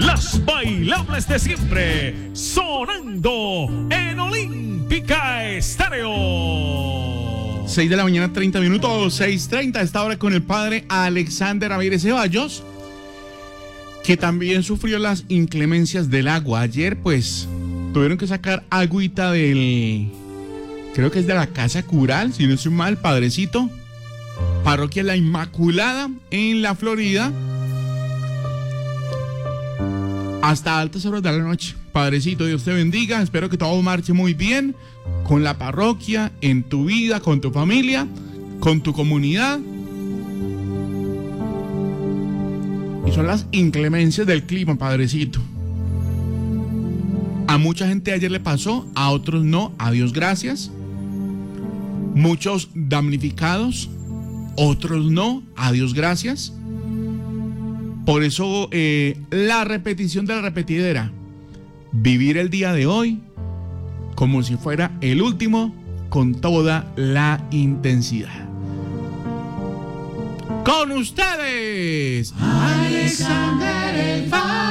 las bailables de siempre, sonando en Olímpica Estéreo. 6 de la mañana, 30 minutos, 6:30, a esta hora con el padre Alexander Ramírez Ceballos, que también sufrió las inclemencias del agua. Ayer, pues, tuvieron que sacar agüita creo que es de la Casa Cural, si no estoy mal, padrecito. Parroquia La Inmaculada en la Florida. Hasta altas horas de la noche. Padrecito, Dios te bendiga. Espero que todo marche muy bien con la parroquia, en tu vida, con tu familia, con tu comunidad. Y son las inclemencias del clima, padrecito. A mucha gente ayer le pasó, a otros no, a Dios gracias. Muchos damnificados, otros no, a Dios gracias. Por eso la repetición de la repetidera, vivir el día de hoy como si fuera el último, con toda la intensidad. Con ustedes, Alexander el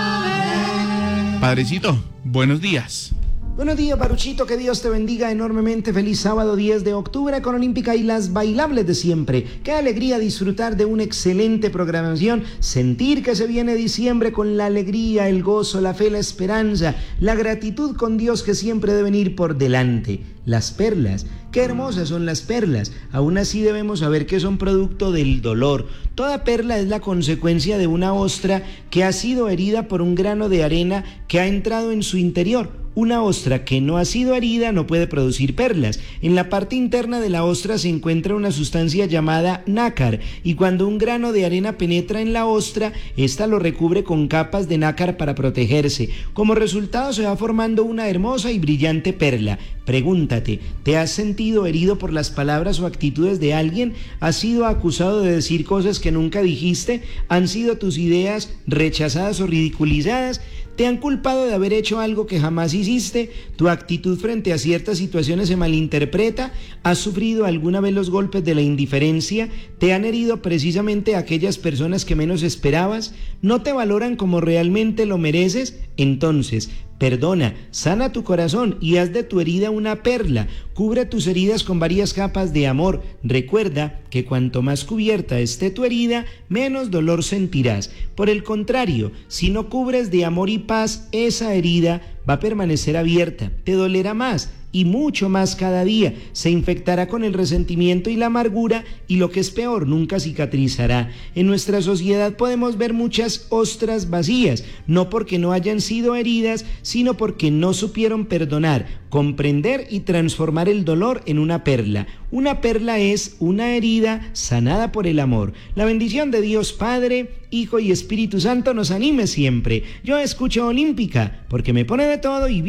Padre. Padrecito, buenos días. Buenos días, Baruchito, que Dios te bendiga enormemente. Feliz sábado 10 de octubre con Olímpica y las bailables de siempre. Qué alegría disfrutar de una excelente programación, sentir que se viene diciembre con la alegría, el gozo, la fe, la esperanza, la gratitud con Dios que siempre deben ir por delante. Las perlas, qué hermosas son las perlas. Aún así debemos saber que son producto del dolor. Toda perla es la consecuencia de una ostra que ha sido herida por un grano de arena que ha entrado en su interior. Una ostra que no ha sido herida no puede producir perlas. En la parte interna de la ostra se encuentra una sustancia llamada nácar, y cuando un grano de arena penetra en la ostra, ésta lo recubre con capas de nácar para protegerse. Como resultado se va formando una hermosa y brillante perla. Pregúntate, ¿te has sentido herido por las palabras o actitudes de alguien? ¿Has sido acusado de decir cosas que nunca dijiste? ¿Han sido tus ideas rechazadas o ridiculizadas? ¿Te han culpado de haber hecho algo que jamás hiciste? ¿Tu actitud frente a ciertas situaciones se malinterpreta? ¿Has sufrido alguna vez los golpes de la indiferencia? ¿Te han herido precisamente aquellas personas que menos esperabas? ¿No te valoran como realmente lo mereces? Entonces, perdona, sana tu corazón y haz de tu herida una perla. Cubre tus heridas con varias capas de amor. Recuerda que cuanto más cubierta esté tu herida, menos dolor sentirás. Por el contrario, si no cubres de amor y paz esa herida, va a permanecer abierta, te dolerá más y mucho más cada día, se infectará con el resentimiento y la amargura, y lo que es peor, nunca cicatrizará. En nuestra sociedad podemos ver muchas ostras vacías, no porque no hayan sido heridas, sino porque no supieron perdonar, comprender y transformar el dolor en una perla. Una perla es una herida sanada por el amor. La bendición de Dios Padre, Hijo y Espíritu Santo nos anime siempre. Yo escucho Olímpica porque me pone de todo y